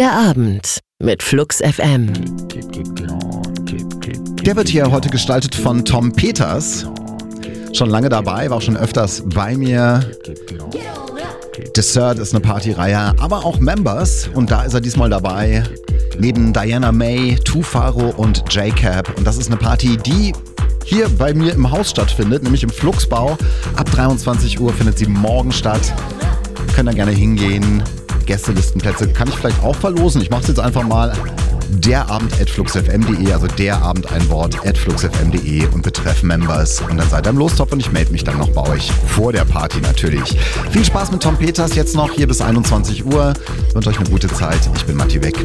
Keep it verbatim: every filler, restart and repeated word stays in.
Der Abend mit Flux F M. Der wird hier heute gestaltet von Tom Peters. Schon lange dabei, war auch schon öfters bei mir. Dessert ist eine Partyreihe, aber auch Members. Und da ist er diesmal dabei. Neben Diana May, Tufaro und J-Cap. Und das ist eine Party, die hier bei mir im Haus stattfindet, nämlich im Fluxbau. Ab dreiundzwanzig Uhr findet sie morgen statt. Könnt da gerne hingehen. Gästelistenplätze kann ich vielleicht auch verlosen. Ich mache es jetzt einfach mal. derabend at fluxfm punkt de, also derabend ein Wort at fluxfm punkt de und betreff Members. Und dann seid ihr im Lostopf und ich melde mich dann noch bei euch vor der Party natürlich. Viel Spaß mit Tom Peters jetzt noch hier bis einundzwanzig Uhr. Ich wünsche euch eine gute Zeit. Ich bin Matti Weck.